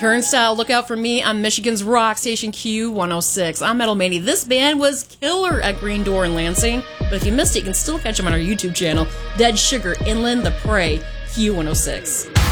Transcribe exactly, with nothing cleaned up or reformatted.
Current style, look out for me on Michigan's rock station Q one oh six. I'm Metal Mania. This band was killer at Green Door in Lansing, but if you missed it, you can still catch them on our YouTube channel, Dead Sugar, Inland the Prey, Q one oh six.